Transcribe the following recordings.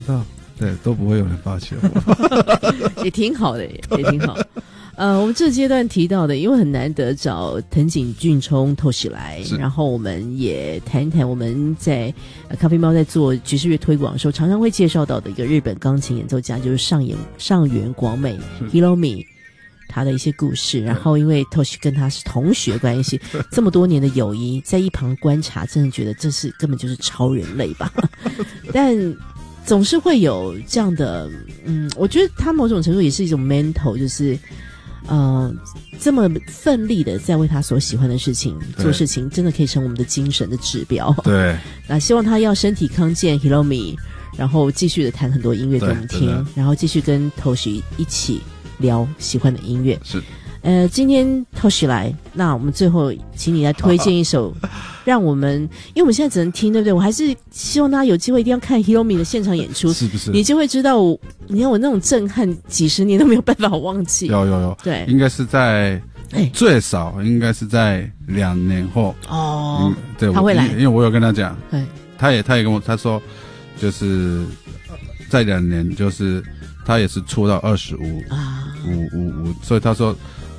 对，都不会有人发现我。 也挺好的，也挺好。我们这阶段提到的，因为很难得找藤井俊冲透喜来，然后我们也谈一谈我们在咖啡猫在做爵士乐推广的时候，常常会介绍到的一个日本钢琴演奏家，就是上原广美 Hiromi。他的一些故事，然后因为 Toshi 跟他是同学关系，这么多年的友谊，在一旁观察，真的觉得这是根本就是超人类吧。但总是会有这样的，我觉得他某种程度也是一种 mental， 就是这么奋力的在为他所喜欢的事情做事情，真的可以成我们的精神的指标。 对， 那希望他要身体康健 Hiromi， 然后继续的弹很多音乐给我们听，然后继续跟 Toshi 一起聊喜欢的音乐。 是， 今天 Toshi 来，那我们最后请你来推荐一首，让我们，因为我们现在只能听，对不对？我还是希望大家有机会一定要看 Hiromi 的现场演出， 是不是？你就会知道你看我那种震撼，几十年都没有办法忘记。 有，对，应该是在最少应该是在2年后哦， 对， 他会来， 因为我有跟他讲， 他也跟我他说，就是在2年，就是他也是出到25啊。5，所以他说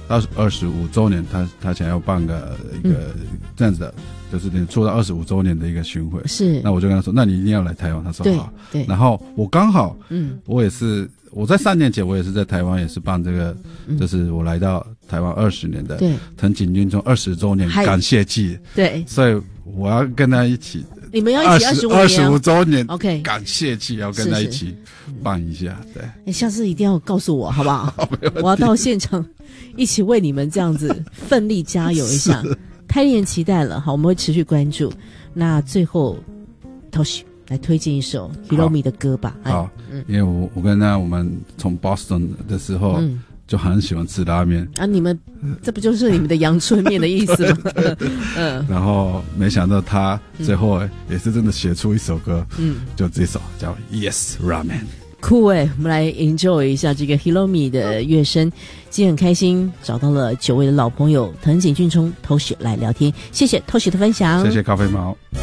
25周年，他想要办一个这样子的，就是你出到25周年的一个巡回。是，那我就跟他说，那你一定要来台湾。他说好。对。然后我刚好，我也是，我在3年前我也是在台湾，也是办这个，就是我来到台湾20年的藤井俊冲20周年感谢祭。对。所以我要跟他一起。你们要一起25周年 OK 感谢祭，要跟他一起办一下。对， 下次一定要告诉我好不好？我要到现场一起为你们这样子奋力加油一下，太令人期待了。好，我们会持续关注。那最后 Toshi 来推荐一首 Hiromi 的歌吧。 好，因为我跟我们从 Boston 的时候。就很喜欢吃拉面啊！你们这不就是你们的阳春面的意思吗？ 然后没想到他最后也是真的写出一首歌，就这首叫 Yes Ramen。 酷我们来 enjoy 一下这个 Hiromi 的乐声。今天很开心找到了久违的老朋友藤井俊冲 Toshi 来聊天，谢谢 Toshi 的分享， 谢谢咖啡猫。